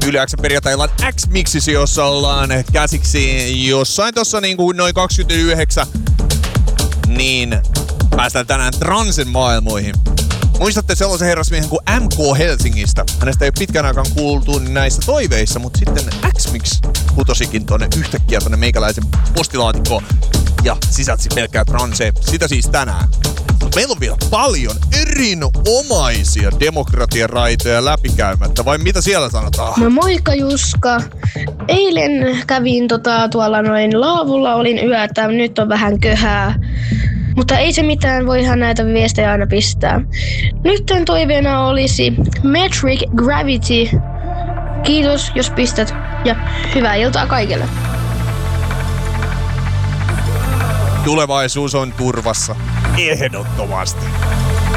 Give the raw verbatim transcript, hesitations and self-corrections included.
Yliaksen perjantai-illan X-Mixissä, jossa ollaan käsiksi jossain tossa niinku noin kaksikymmentäyhdeksän, niin päästään tänään transen maailmoihin. Muistatte sellaisen herrasmiehen kuin M K Helsingistä. Hänestä ei ole pitkän aikaan kuultu näissä toiveissa, mutta sitten X-Mix putosikin tonne yhtäkkiä tonne meikäläisen postilaatikkoon ja sisälsi pelkkää transea. Sitä siis tänään. Meillä on vielä paljon erinomaisia demokratiaraitoja läpikäymättä, vai mitä siellä sanotaan? No moikka Juska. Eilen kävin tota, tuolla noin laavulla, olin yötä, nyt on vähän köhää. Mutta ei se mitään, voihan näitä viestejä aina pistää. Nyt toiveena olisi Metric Gravity. Kiitos, jos pistät. Ja hyvää iltaa kaikille. Tulevaisuus on turvassa. Ehdottomasti.